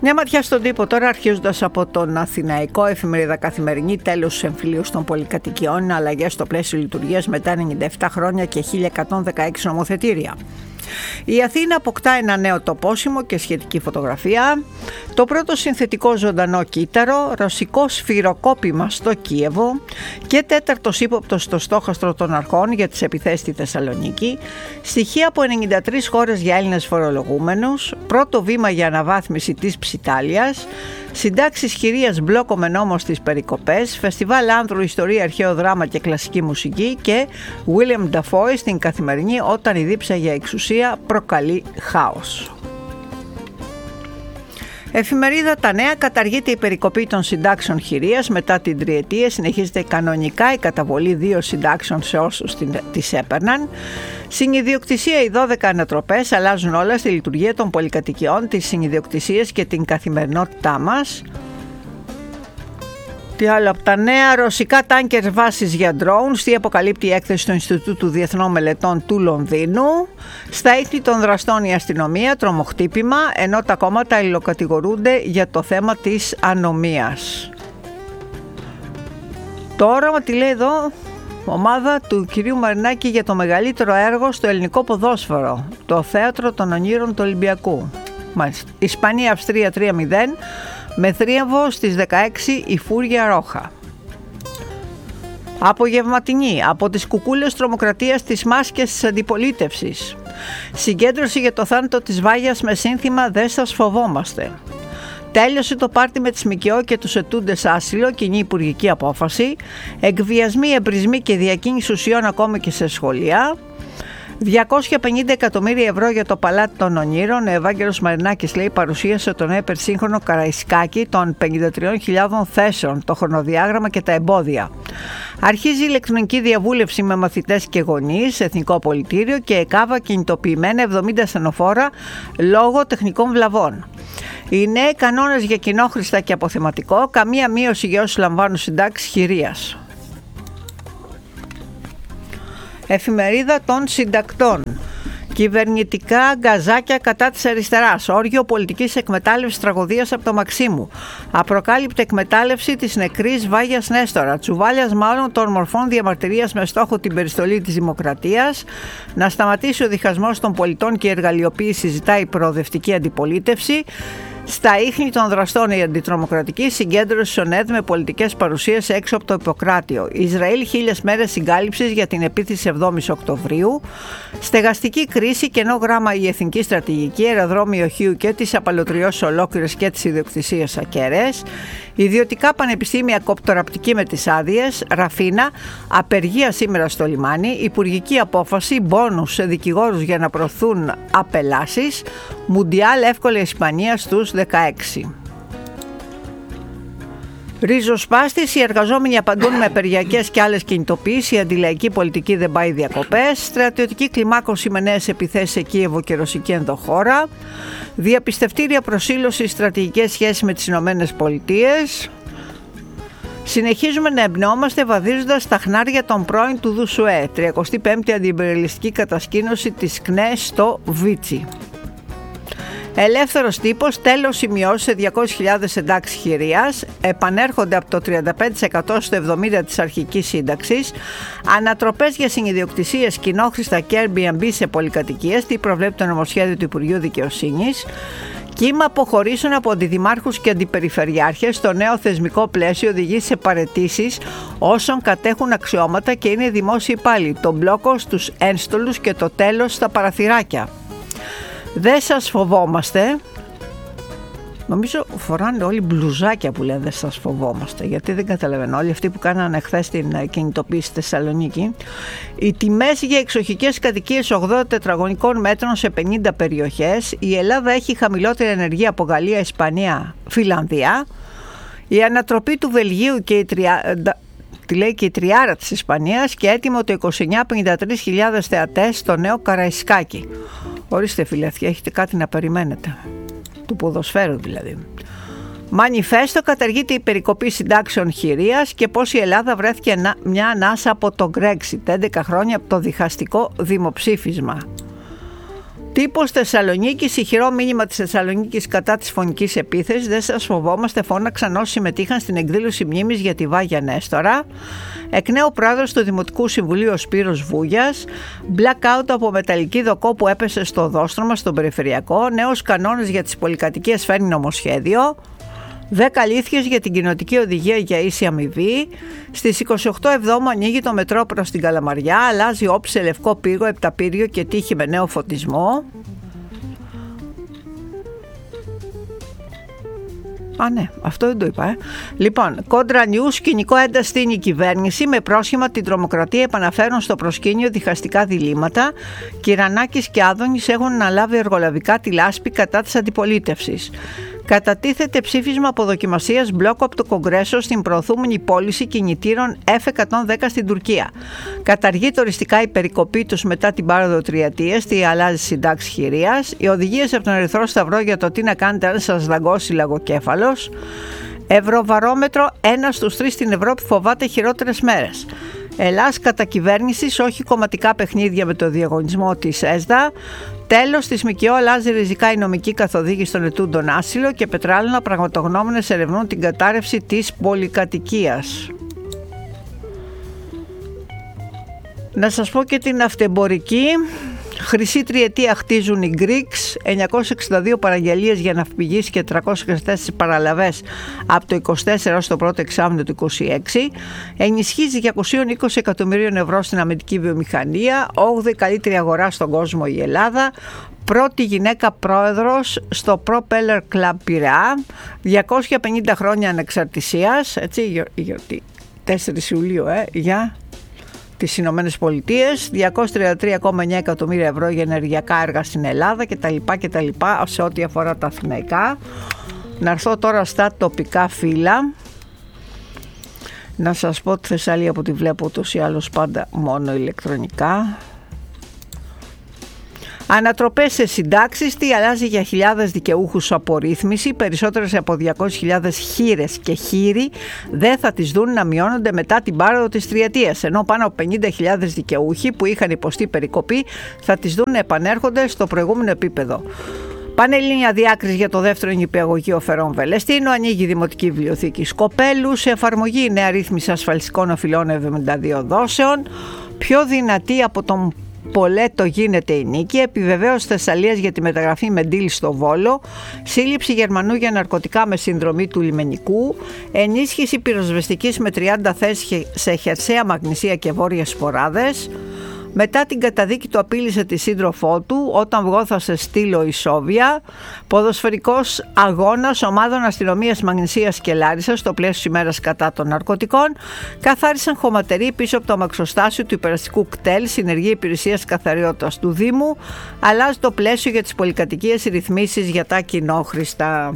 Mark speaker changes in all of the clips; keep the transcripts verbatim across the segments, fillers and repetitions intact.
Speaker 1: Μια ματιά στον τύπο τώρα, αρχίζοντας από τον Αθηναϊκό, εφημερίδα Καθημερινή, τέλος του εμφυλίου των πολυκατοικιών, αλλαγές στο πλαίσιο λειτουργίας μετά ενενήντα επτά χρόνια και χίλια εκατόν δεκαέξι νομοθετήρια. Η Αθήνα αποκτά ένα νέο τοπόσιμο και σχετική φωτογραφία. Το πρώτο συνθετικό ζωντανό κύτταρο, ρωσικό σφυροκόπημα στο Κίεβο και τέταρτος ύποπτος στο στόχαστρο των αρχών για τις επιθέσεις στη Θεσσαλονίκη. Στοιχεία από ενενήντα τρεις χώρες για Έλληνες φορολογούμενους. Πρώτο βήμα για αναβάθμιση της Ψιτάλιας. Συντάξεις χειρίας μπλόκο με νόμο στις περικοπές. Φεστιβάλ άνθρου, ιστορία, αρχαίο δράμα και κλασική μουσική. Και William Dafoe στην Καθημερινή, όταν η δίψα για εξουσία προκαλεί χάος. Εφημερίδα Τα Νέα, καταργείται η περικοπή των συντάξεων χειρίας μετά την τριετία. Συνεχίζεται κανονικά η καταβολή δύο συντάξεων σε όσους τις έπαιρναν. Συνιδιοκτησία, οι δώδεκα ανατροπές αλλάζουν όλα στη λειτουργία των πολυκατοικιών, τις συνιδιοκτησίες και την καθημερινότητά μας. Τι άλλο από τα νέα, ρωσικά τάνκερ βάσεις για drones, τι αποκαλύπτει η έκθεση του Ινστιτούτου Διεθνών Μελετών του Λονδίνου. Στα ίχνη των δραστών η αστυνομία, τρομοχτύπημα, ενώ τα κόμματα αλληλοκατηγορούνται για το θέμα της ανομίας. Το όραμα, τι λέει εδώ, ομάδα του κυρίου Μαρινάκη για το μεγαλύτερο έργο στο ελληνικό ποδόσφαιρο, το Θέατρο των Ονείρων του Ολυμπιακού. Μάλιστα. Ισπανία-Αυστρία τρία μηδέν. Με θρίαμβο στις δεκαέξι η Φούρια Ρόχα. Απογευματινή, από τις κουκούλες τρομοκρατίας τις μάσκες της αντιπολίτευσης. Συγκέντρωση για το θάνατο της Βάγιας με σύνθημα «Δεν σας φοβόμαστε». Τέλειωσε το πάρτι με τις ΜΚΟ και τους ετούντες άσυλο, κοινή υπουργική απόφαση. Εκβιασμοί, εμπρισμοί και διακίνηση ουσιών ακόμη και σε σχολεία. διακόσια πενήντα εκατομμύρια ευρώ για το Παλάτι των Ονείρων. Ο Ευάγγελος Μαρινάκης, λέει, παρουσίασε τον υπερσύγχρονο Καραϊσκάκη των πενήντα τριών χιλιάδων θέσεων, το χρονοδιάγραμμα και τα εμπόδια. Αρχίζει η ηλεκτρονική διαβούλευση με μαθητές και γονείς, Εθνικό Πολιτήριο και ΕΚΑΒΑ κινητοποιημένα εβδομήντα ασθενοφόρα λόγω τεχνικών βλαβών. Οι νέοι κανόνες για κοινόχρηστα και αποθεματικό, καμία μείωση για όσους λαμβάνουν συντάξεις χειρίας. Εφημερίδα των Συντακτών. Κυβερνητικά γκαζάκια κατά της αριστεράς. Όργιο πολιτικής εκμετάλλευσης τραγωδίας από το Μαξίμου. Απροκάλυπτη εκμετάλλευση της νεκρής Βάγιας Νέστορα. Τσουβάλιας μάλλον των μορφών διαμαρτυρίας με στόχο την περιστολή της δημοκρατίας. Να σταματήσει ο διχασμός των πολιτών και η εργαλειοποίηση, ζητάει η προοδευτική αντιπολίτευση. Στα ίχνη των δραστών η αντιτρομοκρατική συγκέντρωση στον ΕΔ με πολιτικές παρουσίες έξω από το Ιπποκράτιο. Ισραήλ χίλιες μέρες συγκάλυψης για την επίθεση εβδόμης Οκτωβρίου. Στεγαστική κρίση, κενό γράμμα η εθνική στρατηγική, αεροδρόμιο Χίου και τις απαλωτριώσεις ολόκληρες και τις ιδιοκτησίες ακέραιες. Ιδιωτικά πανεπιστήμια κοπτοραπτική με τις άδειες. Ραφίνα, απεργία σήμερα στο λιμάνι. Υπουργική απόφαση, μπόνους σε δικηγόρους για να προωθούν απελάσεις. Μουντιάλ εύκολη Ισπανία στους δεκαέξι. Ριζοσπάστηση, οι εργαζόμενοι απαντούν με απεργιακές και άλλες κινητοποιήσεις, η αντιλαϊκή πολιτική δεν πάει διακοπές, στρατιωτική κλιμάκωση με νέες επιθέσεις σε Κίεβο και ρωσική ενδοχώρα, διαπιστευτήρια προσήλωση στρατηγικές σχέσεις με τις Ηνωμένες Πολιτείες. Συνεχίζουμε να εμπνεόμαστε βαδίζοντας τα χνάρια των πρώην του Δουσουέ, τριακοστή πέμπτη αντιυμπεριαλιστική κατασκήνωση της ΚΝΕ στο Βίτσι. Ελεύθερος τύπος, τέλος σημειώσει σε διακόσιες χιλιάδες εντάξεις χειρίας, επανέρχονται από το τριάντα πέντε τοις εκατό στο εβδομήντα τοις εκατό της αρχικής σύνταξης, ανατροπές για συνιδιοκτησίες, κοινόχρηστα και Airbnb σε πολυκατοικίες, τι προβλέπει το νομοσχέδιο του Υπουργείου Δικαιοσύνης. Κύμα αποχωρήσεων από αντιδημάρχους και αντιπεριφερειάρχες στο νέο θεσμικό πλαίσιο οδηγεί σε παραιτήσεις όσων κατέχουν αξιώματα και είναι δημόσιοι υπάλληλοι. Το μπλόκο στους ένστολους και το τέλος στα παραθυράκια. Δεν σας φοβόμαστε. Νομίζω φοράνε όλοι μπλουζάκια που λένε δεν σας φοβόμαστε. Γιατί δεν καταλαβαίνω. Όλοι αυτοί που κάνανε χθες την κινητοποίηση στη Θεσσαλονίκη. Οι τιμές για εξοχικές κατοικίες ογδόντα τετραγωνικών μέτρων σε πενήντα περιοχές. Η Ελλάδα έχει χαμηλότερη ενεργεία από Γαλλία, Ισπανία, Φιλανδία. Η ανατροπή του Βελγίου και η τρια... τη λέει και η τριάρα της Ισπανίας και έτοιμο το είκοσι εννιά πενήντα τρεις χιλιάδες θεατές στο νέο Καραϊσκάκι. Ορίστε φιλαθιά, έχετε κάτι να περιμένετε. Του ποδοσφαίρου δηλαδή. Μανιφέστο, καταργείται η περικοπή συντάξεων χειρίας και πώς η Ελλάδα βρέθηκε μια ανάσα από το Brexit, έντεκα χρόνια από το διχαστικό δημοψήφισμα. Τύπος Θεσσαλονίκης, ηχηρό μήνυμα της Θεσσαλονίκης κατά της φωνικής επίθεσης. Δεν σας φοβόμαστε, φώναξαν όσοι συμμετείχαν στην εκδήλωση μνήμης για τη Βάγια Νέστορα. Εκ νέου πρόεδρος του Δημοτικού Συμβουλίου ο Σπύρος Βούγιας. Blackout από μεταλλική δοκό που έπεσε στο οδόστρωμα στον περιφερειακό. Νέους κανόνες για τις πολυκατοικίες φέρνει νομοσχέδιο. δέκα αλήθειες για την κοινοτική οδηγία για ίση αμοιβή. Στις είκοσι οκτώ Εβδόμου ανοίγει το μετρό προς την Καλαμαριά. Αλλάζει όψη σε λευκό πύργο, επταπύργιο και τύχη με νέο φωτισμό. Α, ναι, αυτό δεν το είπα. Ε. Λοιπόν, κόντρα νιού, σκηνικό ένταση στην κυβέρνηση με πρόσχημα την τρομοκρατία επαναφέρουν στο προσκήνιο διχαστικά διλήμματα. Κυρανάκης και Άδωνης έχουν αναλάβει εργολαβικά τη λάσπη κατά της αντιπολίτευσης. Κατατίθεται ψήφισμα αποδοκιμασίας μπλόκου από το Κογκρέσο στην προωθούμενη πώληση κινητήρων εφ εκατόν δέκα στην Τουρκία. Καταργείται οριστικά η περικοπή τους μετά την πάροδο τριετίας, τι αλλάζει συντάξη χειρίας. Οι οδηγίες από τον Ερυθρό Σταυρό για το τι να κάνετε αν σας δαγκώσει λαγοκέφαλος. Ευρωβαρόμετρο, ένα στους τρεις στην Ευρώπη φοβάται χειρότερες μέρες. Ελλάς κατά κυβέρνησης, όχι κομματικά παιχνίδια με το διαγωνισμό της ΕΣΔΑ. Τέλος, της ΜΚΟ αλλάζει ριζικά η νομική καθοδήγηση των ετούντων άσυλο και πετράλαινα πραγματογνώμονες ερευνούν την κατάρρευση της πολυκατοικίας. Να σας πω και την αυτεμπορική. Χρυσή τριετία χτίζουν οι Greeks, εννιακόσιες εξήντα δύο παραγγελίες για ναυπηγείς και τριακόσιες είκοσι τέσσερις παραλαβές από το είκοσι τέσσερα ως το πρώτο εξάμηνο του είκοσι έξι. Ενισχύζει για εκατόν είκοσι εκατομμυρίων ευρώ στην αμυντική βιομηχανία, όγδοη καλύτερη αγορά στον κόσμο η Ελλάδα. Πρώτη γυναίκα πρόεδρος στο Propeller Club Πειραιά, διακόσια πενήντα χρόνια ανεξαρτησίας, έτσι, γιορτή, τέσσερις Ιουλίου, ε, για... τις Ηνωμένες Πολιτείες, διακόσια τριάντα τρία κόμμα εννέα εκατομμύρια ευρώ για ενεργειακά έργα στην Ελλάδα κτλ. κτλ. Σε ό,τι αφορά τα αθηναϊκά. Να έρθω τώρα στα τοπικά φύλλα. Να σας πω τη Θεσσαλία που τη βλέπω ούτως ή άλλως πάντα μόνο ηλεκτρονικά. Ανατροπές σε συντάξεις, τι αλλάζει για χιλιάδες δικαιούχους απορρίθμιση, περισσότερες από διακόσιες χιλιάδες χήρες και χείροι δεν θα τις δουν να μειώνονται μετά την πάροδο της τριετίας, ενώ πάνω από πενήντα χιλιάδες δικαιούχοι που είχαν υποστεί περικοπή θα τις δουν να επανέρχονται στο προηγούμενο επίπεδο. Πανελλήνια διάκριση για το δεύτερο νηπιαγωγείο Φερών Βελεστίνου, ανοίγει η Δημοτική Βιβλιοθήκη Σκοπέλου, σε εφαρμογή η νέα ρύθμιση ασφαλιστικών οφειλών εβδομήντα δύο δόσεων, πιο δυνατή από τον Πολέτο γίνεται η νίκη, επιβεβαίωση Θεσσαλίας για τη μεταγραφή Μεντήλη στο Βόλο, σύλληψη Γερμανού για ναρκωτικά με συνδρομή του λιμενικού, ενίσχυση πυροσβεστικής με τριάντα θέσεις σε χερσαία μαγνησία και βόρειες σποράδες. Μετά την καταδίκη του απείλησε τη σύντροφό του όταν βγόθασε στήλο η Σόβια. Ποδοσφαιρικός αγώνας ομάδων αστυνομίας Μαγνησίας και Λάρισσας στο πλαίσιο ημέρας κατά των ναρκωτικών. Καθάρισαν χωματεροί πίσω από το αμαξοστάσιο του υπεραστικού κτέλ, συνεργεία υπηρεσίας καθαριότητας του Δήμου. Αλλάζει το πλαίσιο για τις πολυκατοικίες, ρυθμίσεις για τα κοινόχρηστα.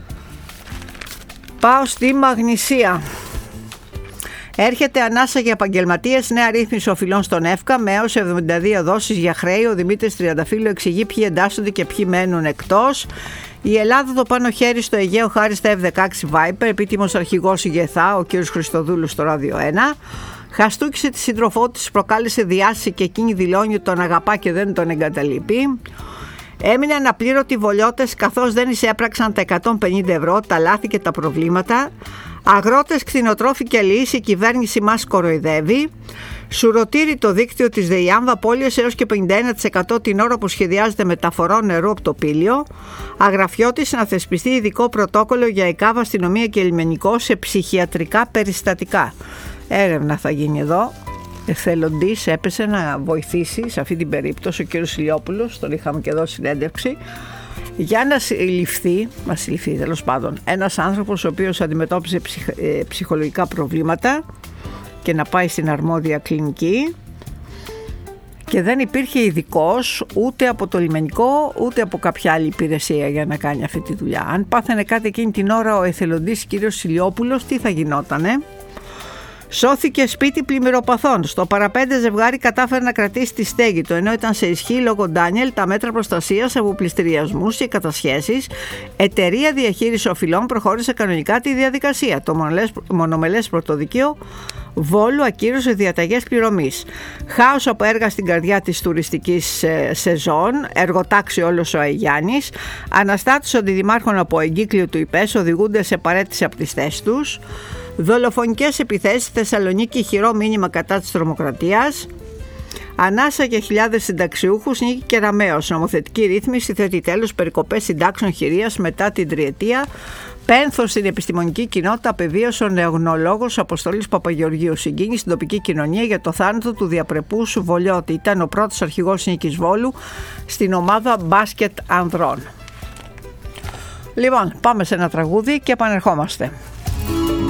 Speaker 1: Πάω στη Μαγνησία. Έρχεται ανάσα για επαγγελματίες, νέα ρύθμιση οφειλών στον ΕΦΚΑ με έως εβδομήντα δύο δόσεις για χρέη. Ο Δημήτρης Τριανταφύλλου εξηγεί ποιοι εντάσσονται και ποιοι μένουν εκτός. Η Ελλάδα το πάνω χέρι στο Αιγαίο χάρη στα εφ δεκαέξι Viper, επίτιμος αρχηγός ηγεθά, ο κ. Χριστοδούλου στο Ράδιο ένα. Χαστούκησε τη σύντροφό της, προκάλεσε διάσηση και εκείνη δηλώνει ότι τον αγαπά και δεν τον εγκαταλείπει. Έμειναν απλήρωτοι βολιώτες καθώς δεν εισέπραξαν τα εκατόν πενήντα ευρώ, τα λάθη και τα προβλήματα. Αγρότες, κτηνοτρόφοι και αλληλείς, η κυβέρνηση μας κοροϊδεύει. Σουρωτήρι το δίκτυο της ΔΕΙΑΜΒ, απώλειες έως και πενήντα ένα τοις εκατό την ώρα που σχεδιάζεται μεταφορών νερού από το Πήλιο. Αγραφιώτης, να θεσπιστεί ειδικό πρωτόκολλο για ΕΚΑΒ, αστυνομία και λιμενικό σε ψυχιατρικά περιστατικά. Έρευνα θα γίνει εδώ. Εθελοντής έπεσε να βοηθήσει σε αυτή την περίπτωση ο κ. Ηλιόπουλος, τον είχαμε και εδώ συνέντευξη, για να συλληφθεί, να συλληφθεί τέλος πάντων, ένας άνθρωπος ο οποίος αντιμετώπιζε ψυχ, ε, ψυχολογικά προβλήματα και να πάει στην αρμόδια κλινική και δεν υπήρχε ειδικός ούτε από το λιμενικό ούτε από κάποια άλλη υπηρεσία για να κάνει αυτή τη δουλειά. Αν πάθαινε κάτι εκείνη την ώρα ο εθελοντής κ. Ηλιόπουλος, τι θα γινότανε? Σώθηκε σπίτι πλημμυροπαθών. Στο παραπέντε ζευγάρι κατάφερε να κρατήσει τη στέγη του, ενώ ήταν σε ισχύ λόγω Ντάνιελ τα μέτρα προστασίας από πληστηριασμούς και κατασχέσεις. Εταιρεία διαχείρισης οφειλών προχώρησε κανονικά τη διαδικασία. Το μονομελές πρωτοδικείο Βόλου ακύρωσε διαταγές πληρωμής. Χάος από έργα στην καρδιά της τουριστικής σεζόν, εργοτάξει όλος ο Αγιάννης. Αναστάτους αντιδημάρχων από εγκύκλιο του ΙΠΕΣ οδηγούνται σε παραίτηση από τις θέσεις τους. Δολοφονικές επιθέσεις στη Θεσσαλονίκη, χειρό μήνυμα κατά της τρομοκρατίας. Ανάσα για χιλιάδες συνταξιούχους, Νίκη Κεραμέως. Νομοθετική ρύθμιση θέτει τέλος περικοπές συντάξεων χειρίας μετά την τριετία. Πένθος στην επιστημονική κοινότητα, απεβίωσε ο νεογνωλόγος Αποστολής Παπαγεωργίου. Συγκίνηση στην τοπική κοινωνία για το θάνατο του διαπρεπούς Βολιώτη. Ήταν ο πρώτος αρχηγός Νίκης Βόλου στην ομάδα μπάσκετ ανδρών. Λοιπόν, πάμε σε ένα τραγούδι και επανερχόμαστε.